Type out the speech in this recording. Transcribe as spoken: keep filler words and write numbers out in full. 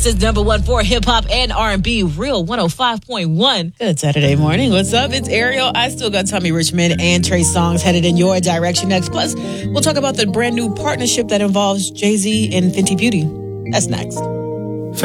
Texas number one for hip hop and R and B, Real one oh five point one. Good Saturday morning. What's up? It's Ariel. I still got Tommy Richmond and Trey Songz headed in your direction next. Plus, we'll talk about the brand new partnership that involves Jay-Z and Fenty Beauty. That's next.